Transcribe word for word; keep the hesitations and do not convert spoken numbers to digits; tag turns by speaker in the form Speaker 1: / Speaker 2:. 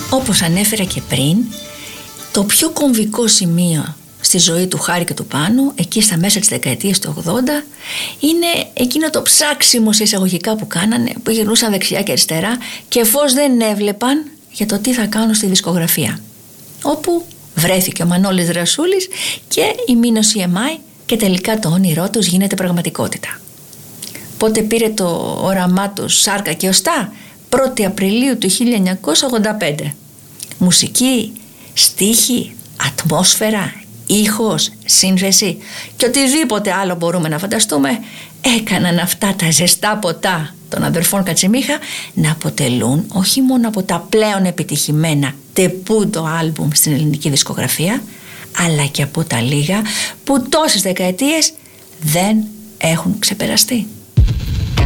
Speaker 1: Όπως ανέφερα και πριν, το πιο κομβικό σημείο στη ζωή του Χάρη και του Πάνου, εκεί στα μέσα της δεκαετίας του ογδόντα, είναι εκείνο το ψάξιμο σε εισαγωγικά που κάνανε, που γυρνούσαν δεξιά και αριστερά και φως δεν έβλεπαν για το τι θα κάνουν στη δισκογραφία. Όπου βρέθηκε ο Μανώλης Δρασούλης και η Μίνο σι εμ άι και τελικά το όνειρό τους γίνεται πραγματικότητα. Πότε πήρε το όραμά τους σάρκα και οστά? πρώτη Απριλίου του χίλια εννιακόσια ογδόντα πέντε. Μουσική, στίχη, ατμόσφαιρα, ήχος, σύνθεση και οτιδήποτε άλλο μπορούμε να φανταστούμε έκαναν αυτά τα ζεστά ποτά των αδερφών Κατσιμίχα να αποτελούν όχι μόνο από τα πλέον επιτυχημένα τεπούντο άλμπουμ στην ελληνική δισκογραφία, αλλά και από τα λίγα που τόσες δεκαετίες δεν έχουν ξεπεραστεί.